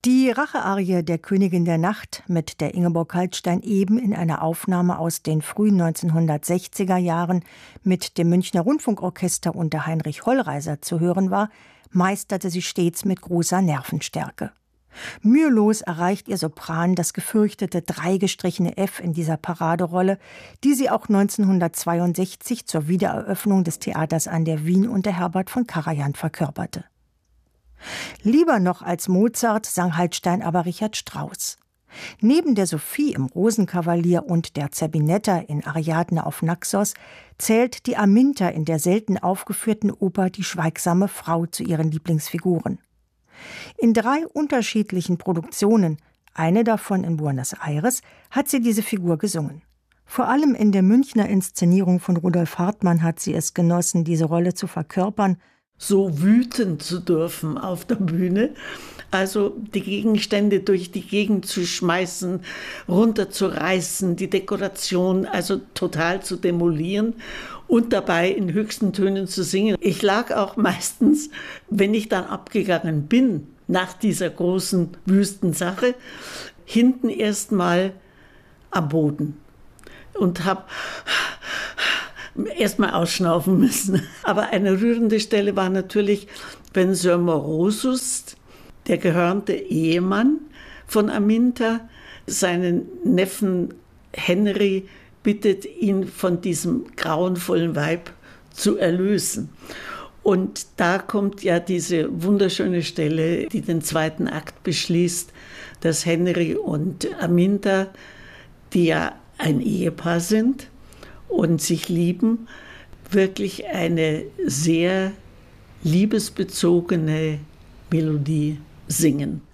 Die Rachearie der Königin der Nacht, mit der Ingeborg Kaltstein eben in einer Aufnahme aus den frühen 1960er Jahren mit dem Münchner Rundfunkorchester unter Heinrich Hollreiser zu hören war, meisterte sie stets mit großer Nervenstärke. Mühelos erreicht ihr Sopran das gefürchtete 3 gestrichene F in dieser Paraderolle, die sie auch 1962 zur Wiedereröffnung des Theaters an der Wien unter Herbert von Karajan verkörperte. Lieber noch als Mozart sang Kaltstein aber Richard Strauss. Neben der Sophie im Rosenkavalier und der Zerbinetta in Ariadne auf Naxos zählt die Aminta in der selten aufgeführten Oper Die schweigsame Frau zu ihren Lieblingsfiguren. In 3 unterschiedlichen Produktionen, eine davon in Buenos Aires, hat sie diese Figur gesungen. Vor allem in der Münchner Inszenierung von Rudolf Hartmann hat sie es genossen, diese Rolle zu verkörpern. So wüten zu dürfen auf der Bühne, also die Gegenstände durch die Gegend zu schmeißen, runterzureißen, die Dekoration also total zu demolieren und dabei in höchsten Tönen zu singen. Ich lag auch meistens, wenn ich dann abgegangen bin, nach dieser großen Wüstensache, hinten erstmal am Boden und habe erstmal ausschnaufen müssen. Aber eine rührende Stelle war natürlich, wenn Sir Morosus, der gehörnte Ehemann von Aminta, seinen Neffen Henry bittet, ihn von diesem grauenvollen Weib zu erlösen. Und da kommt ja diese wunderschöne Stelle, die den 2. Akt beschließt, dass Henry und Aminta, die ja ein Ehepaar sind und sich lieben, wirklich eine sehr liebesbezogene Melodie singen.